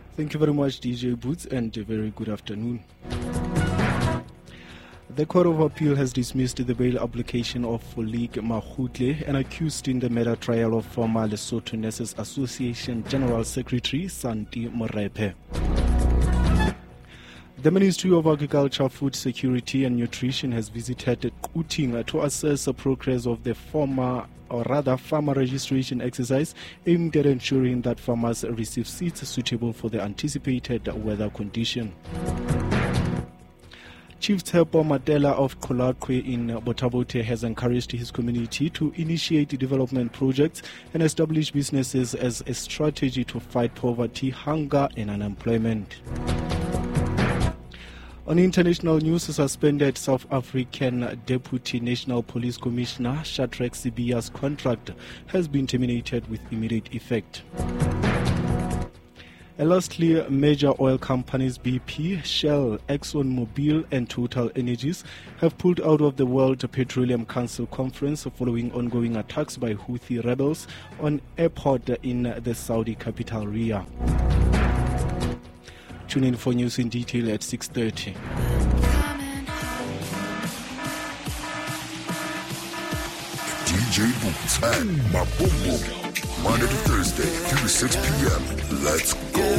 Thank you very much, DJ Boots, and a very good afternoon. The Court of Appeal has dismissed the bail application of Folik Mahutle, an accused in the murder trial of former Lesotho Nurses Association General Secretary Santi Morepe. The Ministry of Agriculture, Food Security and Nutrition has visited Kuting to assess the progress of the farmer registration exercise aimed at ensuring that farmers receive seeds suitable for the anticipated weather condition. Chief Tshepo Matela of Kolakwe in Botabote has encouraged his community to initiate development projects and establish businesses as a strategy to fight poverty, hunger and unemployment. On international news, suspended South African Deputy National Police Commissioner Shadrack Sibiya's contract has been terminated with immediate effect. And lastly, major oil companies BP, Shell, ExxonMobil and Total Energies have pulled out of the World Petroleum Council conference following ongoing attacks by Houthi rebels on airport in the Saudi capital Riyadh. Tune in for news in detail at 6:30. DJ Boots and Mabumbo, Monday to Thursday, 3 to 6 p.m. Let's go.